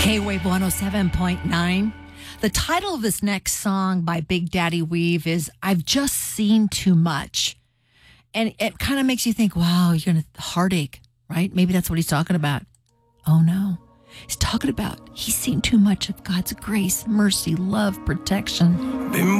K-Wave 107.9. The title of this next song by Big Daddy Weave is I've Just Seen Too Much. And it kind of makes you think, wow, you're going to heartache, right? Maybe that's what he's talking about. Oh, no. He's talking about he's seen too much of God's grace, mercy, love, protection.